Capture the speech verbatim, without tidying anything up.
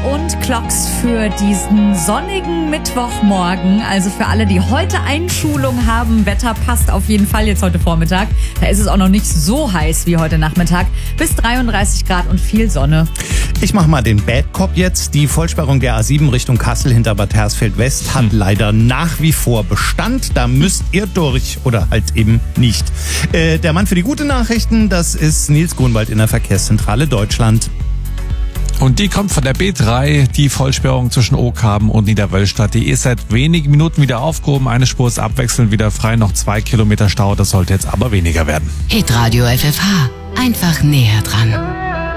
und Clocks für diesen sonnigen Mittwochmorgen. Also für alle, die heute Einschulung haben, Wetter passt auf jeden Fall jetzt heute Vormittag. Da ist es auch noch nicht so heiß wie heute Nachmittag. Bis dreiunddreißig Grad und viel Sonne. Ich mach mal den Bad Cop jetzt. Die Vollsperrung der A sieben Richtung Kassel hinter Bad Hersfeld West hat leider nach wie vor Bestand. Da müsst ihr durch oder halt eben nicht. Äh, der Mann für die guten Nachrichten, das ist Nils Grunwald in der Verkehrszentrale Deutschland. Und die kommt von der B drei, die Vollsperrung zwischen Oakhaben und Niederwölstadt. Die ist seit wenigen Minuten wieder aufgehoben. Eine Spur ist abwechselnd wieder frei, noch zwei Kilometer Stau. Das sollte jetzt aber weniger werden. Hitradio F F H, einfach näher dran.